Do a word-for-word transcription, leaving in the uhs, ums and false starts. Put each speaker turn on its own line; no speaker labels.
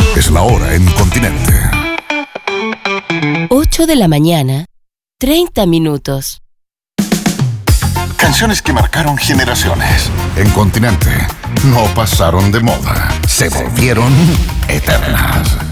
Es la hora en Continente.
ocho de la mañana, treinta minutos.
Canciones que marcaron generaciones. En Continente no pasaron de moda, se volvieron eternas.